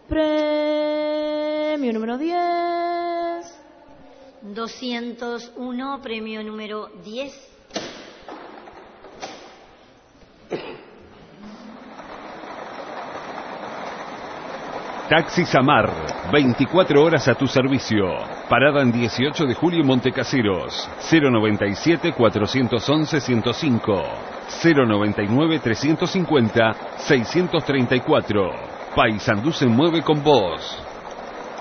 Premio número 10. 201, premio número 10. Taxi Samar, 24 horas a tu servicio. Parada en 18 de julio en Montecaseros. 097-411-105. 099-350-634. Paysandú se mueve con vos.